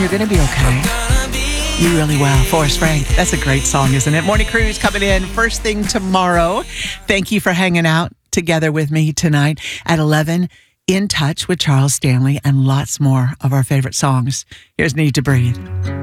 You're going to be okay. You really will. Forrest Frank. That's a great song, isn't it? Morning Cruise coming in first thing tomorrow. Thank you for hanging out together with me tonight at 11. In Touch with Charles Stanley and lots more of our favorite songs. Here's Need to Breathe.